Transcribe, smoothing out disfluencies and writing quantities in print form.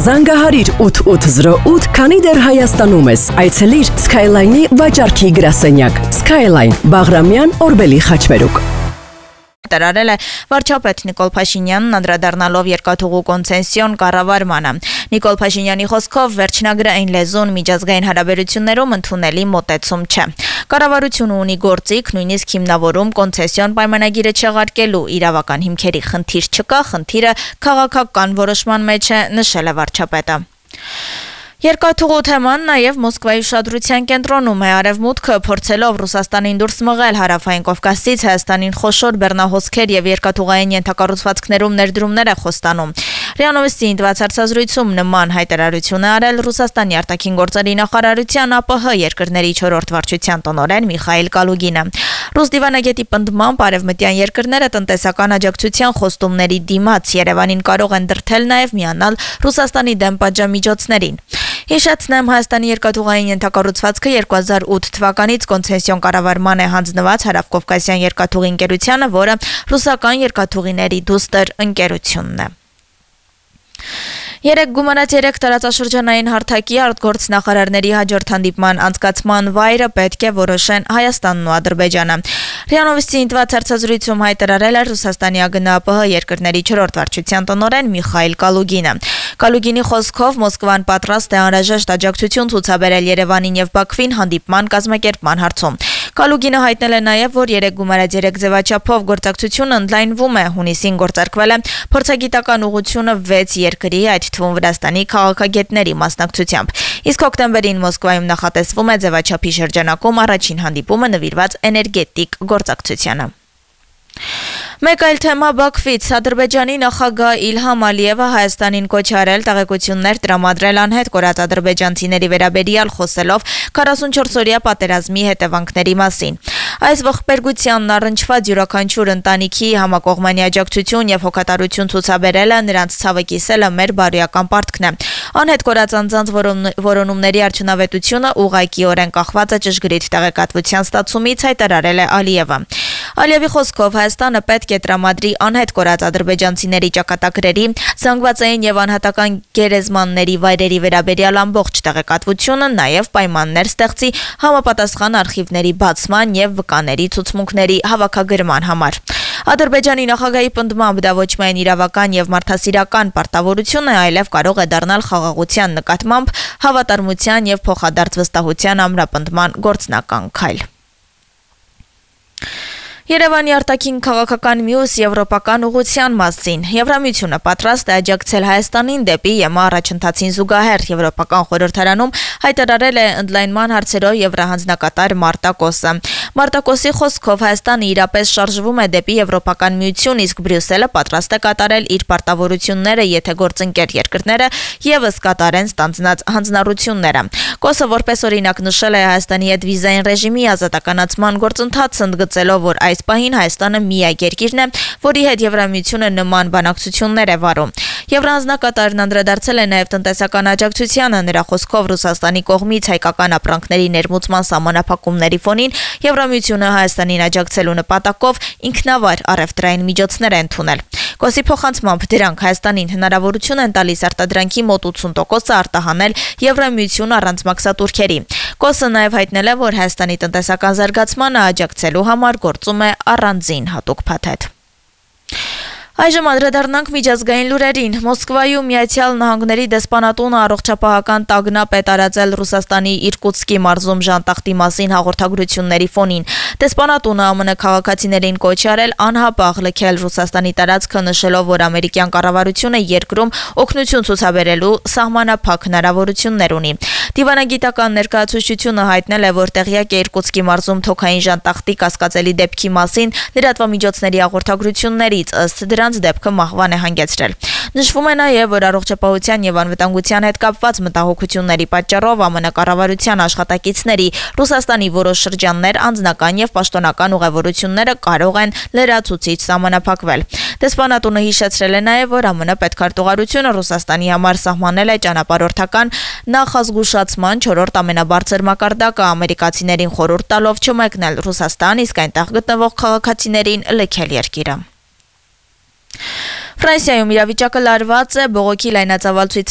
Զանգահարիր 8808, քանի դեռ Հայաստանում ես, այցելիր Skyline-ի վաճառքի գրասենյակ։ Skyline, Բաղրամյան, Օրբելի խաչմերուկ։ Տարարել է վարչապետ Նիկոլ Փաշինյանն անդրադառնալով երկաթուղու կոնցեսիոն կառավարմանը։ Նիկոլ Փաշինյանի խոսքով վերջնագրային լեզուն միջազգային հարաբերություններում ընդունելի մոտեցում չէ։ Կառավարությունը ունի գործիք, նույնիսկ հիմնավորում կոնցեսիոն պայմանագիրը չեղարկելու իրավական հիմքերի խնդիր չկա, խնդիրը քաղաքական որոշման մեջ է, նշել է վարչապետը։ Երկաթուղու թեման նաև Մոսկվայի ուշադրության կենտրոնում է։ Արևմուտքը փորձելով Ռուսաստանին դուրս մղել հարավային Կովկասից Հայաստանին խոշոր բեռնահոսքեր եւ երկաթուղային ենթակառուցվածքներում ներդրումներ է խոստանում։ ՌԻԱ Նովոստիին տված հարցազրույցում նման հայտարարություն է արել Ռուսաստանի արտաքին գործերի նախարարության ԱՊՀ երկրների 4-րդ վարչության տնօրեն Միխայիլ Կալուգինը։ Ռուս դիվանագետի պնդմամբ արևմտյան երկրները տնտեսական աջակցության խոստումների դիմաց Երևանին կարող են դրդել նաև միանալ Ռուսաստանի դեմ պատժամիջոցներին։ Հիշեցնեմ, Հայաստանի երկաթուղային ենթակառուցվածքը 2008 թվականից կոնցեսիոն կառավարման է հանձնված Հարավկովկասյան երկաթուղի ընկերությանը, որը ռուսական երկաթուղիների դուստր ընկերությունն է։ Երեկ գումարած 3 տարածաշրջանային հարթակի արտգործնախարարների հաջորդ հանդիպման անցկացման վայրը պետք է որոշեն Հայաստանն ու Ադրբեջանը։ ՌԻԱ Նովոստիին տված հարցազրույցում հայտարարել է Ռուսաստանի ԱԳՆ-ԱՊՀ երկրների 4-րդ վարչության տնօրեն Միխայիլ Կալուգինը։ Կալուգինի խոսքով Մոսկվան պատրաստ է անհրաժեշտ աջակցություն ցուցաբերել Երևանին եւ Բաքվին հանդիպման կազմակերպման հարցում։ Կալուգինը հայտնել է նաև, որ երեկ գումարած 3 ձևաչափով գործակցությունը ընդլայնվում է։ Հունիսին գործարկվել է փորձագիտական ուղղությունը 6 երկրի, այդ թվում Վրաստանի քաղաքագետների մասնակցությամբ։ Իսկ հոկտեմբերին Մոսկվայում նախատեսվում է ձևաչափի շրջանակում առաջին հանդիպումը նվիրված էներգետիկ գործակցությանը։ Մեկ այլ թեմա Բաքվից Ադրբեջանի նախագահ Իլհամ Ալիևը Հայաստանին կոչ արել տեղեկություններ տրամադրել անհետ կորած ադրբեջանցիների վերաբերյալ խոսելով 44-օրյա պատերազմի հետևանքների մասին։ Այս ողբերգությանն առնչված յուրաքանչյուր ընտանիքի համակողմանի աջակցություն եւ հոգատարություն ցուցաբերելը նրանց ցավը կիսելը մեր բարոյական պարտքն է։ Անհետ կորած անձանց որոնումների արդյունավետությունը ուղղակիորեն կախված է ճշգրիտ տեղեկատվության ստացումից, հայտարարել է Ալիևը։ Ալիևի խոսքով Հայաստանը պետք է տրամադրի անհետ կորած ադրբեջանցիների ճակատագրերի, զանգվածային եւ անհատական գերեզմանների վայրերի վերաբերյալ ամբողջ տեղեկատվությունը, նաեւ պայմաններ ստեղծի համապատասխան արխիվների բացման եւ վկաների ցուցմունքների հավաքագրման համար։ Ադրբեջանի նախագահի պնդմամբ դա ոչ միայն իրավական եւ մարդասիրական պարտավորություն է, այլև կարող է դառնալ խաղաղության նկատմամբ հավատարմության եւ փոխադարձ վստահության ամրապնդման գործնական քայլ։ Երևանի արտաքին քաղաքական մյուս եվրոպական ուղղության մասին Եվրամիությունը պատրաստ է աջակցել Հայաստանին դեպի ԵՄ առաջընթացին զուգահեռ Եվրոպական խորհրդարանում հայտարարել է ընդլայնման հարցերով եվրահանձնակատար Մարտա Կոսը։ Մարտա Կոսի խոսքով Հայաստանը իրապես շարժվում է դեպի Եվրոպական միություն, իսկ Բրյուսելը պատրաստ է կատարել իր պարտավորությունները, եթե գործընկեր երկրները եւս կատարեն ստանձնած հանձնառությունները։ Կոսը որպես օրինակ նշել է Հայաստանի հետ վիզային ռեժիմի ազատականացման գործընթացը, ընդգծելով, որ այս պահին Հայաստանը միակ երկիրն է, որի հետ Եվրամիությունը նման բանակցություններ է վարում։ Եվրահանձնակատարն անդրադարձել է նաև տնտեսական աջակցությանը, նրա խոսքով Ռուսաստանի կողմից հայկական ապրանքների ներմուծման սահմանափակումների ֆոնին Եվրամիությունը Հայաստանին աջակցելու նպատակով ինքնավար առևտրային միջոցներ է ընդունել։ Կոսի փոխանցմամբ դրանք Հայաստանին հնարավորություն են տալիս արտադրանքի մոտ 80%-ը արտահանել Եվրամիություն առանց մաքսատուրքերի։ Կոսը նաև հայտնել է, որ Հայաստանի տնտեսական զարգացմանը աջակցելու համար գործում է առանձին հատուկ փաթեթ։ Այժմ անդրադառնանք միջազգային լուրերին։ Մոսկվայում Միացյալ Նահանգների դեսպանատունը առողջապահական տագնապ է տարածել Ռուսաստանի Իրկուտսկի մարզում ժանտախտի մասին հաղորդագրությունների ֆոնին։ Դեսպանատունը ԱՄՆ քաղաքացիներին կոչ արել անհապաղ լքել Ռուսաստանի տարածքը, նշելով, որ ամերիկյան կառավարությունը երկրում օգնություն ցուցաբերելու սահմանափակ հնարավորություններ ունի։ Դիվանագիտական ներկայացուցչությունը հայտնել է, որ տեղյակ է Իրկուտսկի մարզում թոքային ժանտախտի կասկածելի դեպքի մասին լրատվամիջոցների հաղորդագրություններից, ըստ դրանց դեպքը մահվան է հանգեցրել։ Նշվում է նաև, որ առողջապահության եւ անվտանգության հետ կապված մտահոգությունների պատճառով ԱՄՆ կառավարության աշխատակիցների Ռուսաստանի որոշ շրջաններ, անձնական եւ պաշտոնական ուղևորությունները կարող են լրացուցիչ սահմանափակվել։ Դեսպանատունը հիշեցրել է նաև, որ ԱՄՆ պետքարտուղարությունը Ռուսաստանի համար սահմանել է ճանապարհորդական նախազգուշացման 4-րդ ամենաբարձր մակարդակը, ամերիկացիներին խորհուրդ տալով չմեկնել Ռուսաստան, իսկ այնտեղ գտնվող քաղաքացիներին լքել երկիրը։ Ֆրանսիայում իրավիճակը լարված է, բողոքի լայնածավալ ցույց